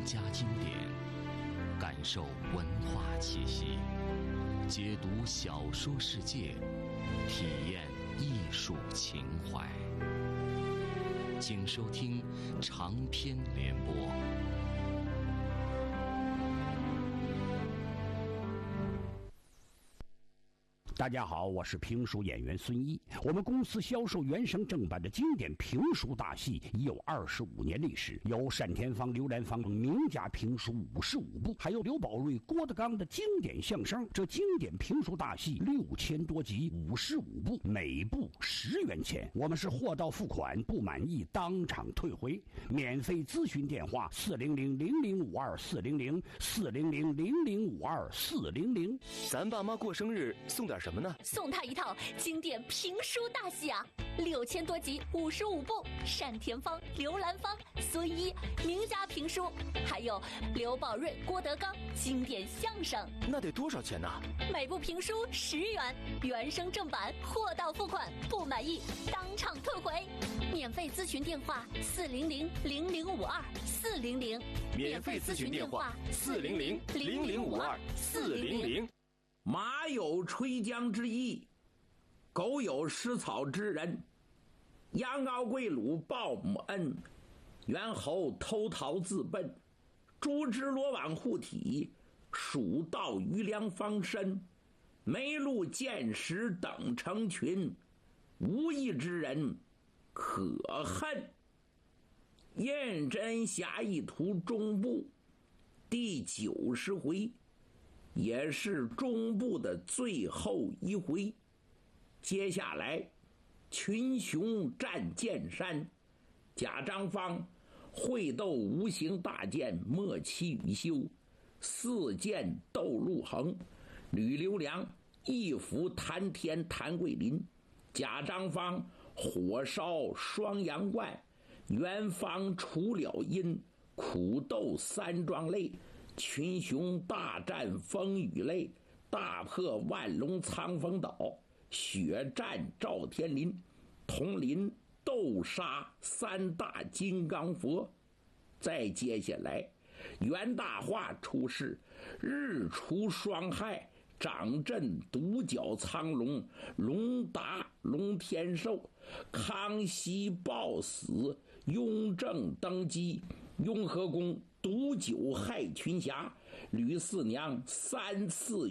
家经典，感受文化气息，解读小说世界，体验艺术情怀。请收听长篇联播。 大家好，我是评书演员孙一。我们公司销售原声正版的经典评书大戏已有25年历史，有单田芳、刘兰芳等名家评书55部，还有刘宝瑞、郭德纲的经典相声。这经典评书大戏6000多集，55部，每部10元钱。我们是货到付款，不满意当场退回。免费咨询电话400-0052-400，400-0052-400。 咱爸妈过生日送点什么呢？ 送他一套经典评书大戏啊，6000多集，55部，单田芳、刘兰芳、孙一名家评书，还有刘宝瑞、郭德纲经典相声。 那得多少钱呢？ 每部评书10元，原声正版，货到付款，不满意当场退回。免费咨询电话400-0052-400， 免费咨询电话400-0052-400。 马有垂缰之意，狗有食草之人。羊羔跪乳报母恩，猿猴偷桃自奔。猪之罗网护体，鼠盗余粮防身。梅鹿见食等成群，无义之人可恨。胤禛侠义图中部第90回，也是中部的最后一回。接下来群雄战剑山，贾张方会斗无形大剑莫欺宇修，四剑斗陆衡，吕留良一斧弹天谭桂林，贾张方火烧双阳关，袁方除了阴，苦斗三庄泪，群雄大战风雨泪，大破万龙苍风岛，血战赵天林，铜林斗杀三大金刚佛。再接下来袁大化出世，日除双害，掌阵独角苍龙，龙达龙天寿，康熙暴死，雍正登基，雍和宫毒酒害群侠，吕四娘3次